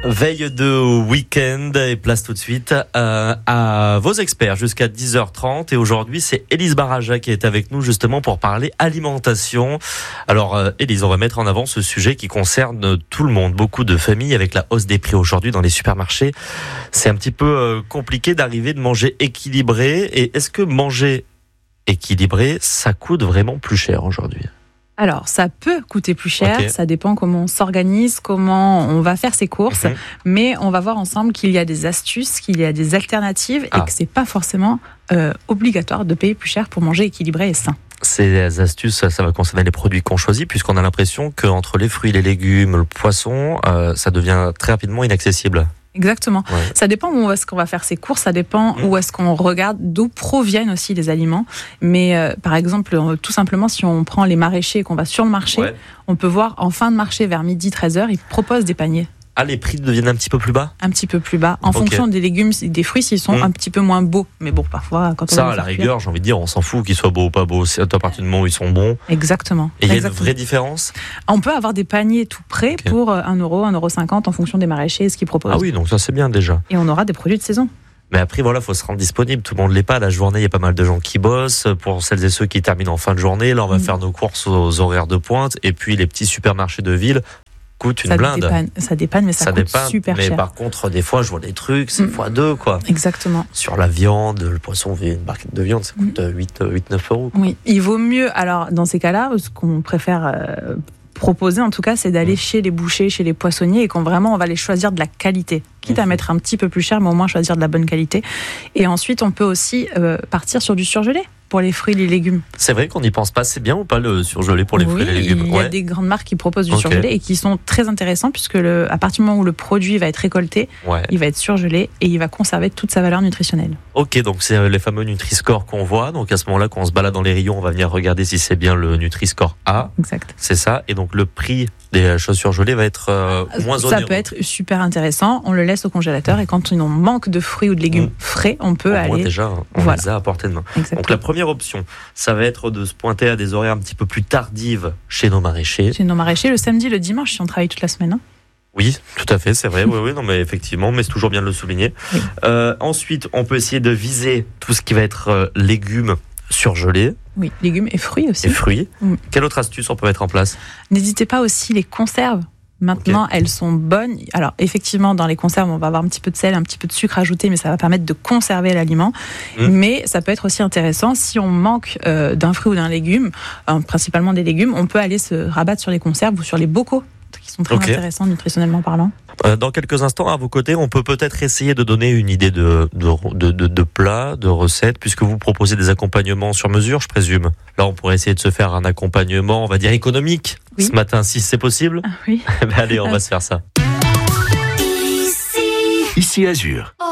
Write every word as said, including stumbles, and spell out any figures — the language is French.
Veille de week-end et place tout de suite euh, à vos experts jusqu'à dix heures trente. Et aujourd'hui, c'est Élise Baraja qui est avec nous justement pour parler alimentation. Alors euh, Élise, on va mettre en avant ce sujet qui concerne tout le monde, beaucoup de familles avec la hausse des prix aujourd'hui dans les supermarchés. C'est un petit peu euh, compliqué d'arriver de manger équilibré. Et est-ce que manger équilibré, ça coûte vraiment plus cher aujourd'hui ? Alors, ça peut coûter plus cher, okay. Ça dépend comment on s'organise, comment on va faire ses courses, mmh. mais on va voir ensemble qu'il y a des astuces, qu'il y a des alternatives ah. et que c'est pas forcément euh, obligatoire de payer plus cher pour manger équilibré et sain. Ces astuces, ça va concerner les produits qu'on choisit, puisqu'on a l'impression qu'entre les fruits, les légumes, le poisson, euh, ça devient très rapidement inaccessible. Exactement. Ouais. Ça dépend où est-ce qu'on va faire ses courses, ça dépend mmh. où est-ce qu'on regarde, d'où proviennent aussi les aliments. Mais euh, par exemple, tout simplement, si on prend les maraîchers et qu'on va sur le marché, ouais. on peut voir en fin de marché, vers midi, treize heures, ils proposent des paniers. Ah, les prix deviennent un petit peu plus bas ? Un petit peu plus bas, en okay. fonction des légumes et des fruits, s'ils sont mmh. un petit peu moins beaux. Mais bon, parfois, quand on ça, à la rigueur, cuire, j'ai envie de dire, on s'en fout qu'ils soient beaux ou pas beaux. C'est à partir du moment où ils sont bons. Exactement. Et il y a Exactement. une vraie différence ? On peut avoir des paniers tout prêts okay. pour un euro, un euro cinquante en fonction des maraîchers et ce qu'ils proposent. Ah oui, donc ça c'est bien déjà. Et on aura des produits de saison. Mais après, voilà, faut se rendre disponible. Tout le monde l'est pas. La journée, il y a pas mal de gens qui bossent. Pour celles et ceux qui terminent en fin de journée, là, on va mmh. faire nos courses aux horaires de pointe. Et puis, les petits supermarchés de ville coûtent une ça blinde. Dépanne, ça dépanne, mais ça, ça coûte dépanne, super mais cher. Mais par contre, des fois, je vois des trucs, c'est mmh. fois deux, quoi. Exactement. Sur la viande, le poisson, une barquette de viande, ça coûte mmh. huit neuf euros. Quoi. Oui, il vaut mieux, alors, dans ces cas-là, ce qu'on préfère euh, proposer, en tout cas, c'est d'aller mmh. chez les bouchers, chez les poissonniers, et qu'on vraiment, on va les choisir de la qualité. Quitte mmh. à mettre un petit peu plus cher, mais au moins choisir de la bonne qualité. Et ensuite, on peut aussi euh, partir sur du surgelé pour les fruits et les légumes. C'est vrai qu'on n'y pense pas, c'est bien ou pas le surgelé pour les oui, fruits et les légumes ? Il y ouais. a des grandes marques qui proposent du okay. surgelé et qui sont très intéressants puisque le, à partir du moment où le produit va être récolté, ouais. il va être surgelé et il va conserver toute sa valeur nutritionnelle. Ok, donc c'est les fameux Nutri-Score qu'on voit. Donc à ce moment-là, quand on se balade dans les rayons, on va venir regarder si c'est bien le Nutri-Score A. Exact. C'est ça. Et donc le prix des choses surgelées va être euh, moins onéreux. Ça peut être super intéressant. On le laisse au congélateur et quand on manque de fruits ou de légumes mmh. frais, on peut au aller. Moins déjà, on voilà. les a à portée de main. Exactement. Donc la première option, ça va être de se pointer à des horaires un petit peu plus tardives chez nos maraîchers. Chez nos maraîchers, le samedi, le dimanche, si on travaille toute la semaine. Hein. Oui, tout à fait, c'est vrai. oui, oui, non, mais effectivement, mais c'est toujours bien de le souligner. Oui. Euh, ensuite, on peut essayer de viser tout ce qui va être euh, légumes surgelés. Oui, légumes et fruits aussi. Et fruits. Mmh. Quelle autre astuce on peut mettre en place ? N'hésitez pas aussi les conserves. Maintenant, okay. elles sont bonnes. Alors, effectivement, dans les conserves, on va avoir un petit peu de sel, un petit peu de sucre ajouté, mais ça va permettre de conserver l'aliment. Mmh. Mais ça peut être aussi intéressant, si on manque euh, d'un fruit ou d'un légume, euh, principalement des légumes, on peut aller se rabattre sur les conserves ou sur les bocaux, qui sont très okay. intéressants nutritionnellement parlant. Euh, dans quelques instants, à vos côtés, on peut peut-être essayer de donner une idée de, de, de, de, de plat, de recette, puisque vous proposez des accompagnements sur mesure, je présume. Là, on pourrait essayer de se faire un accompagnement, on va dire économique, oui. ce matin, si c'est possible. Ah, oui. ben allez, on va se faire ça. Ici, Ici Azur.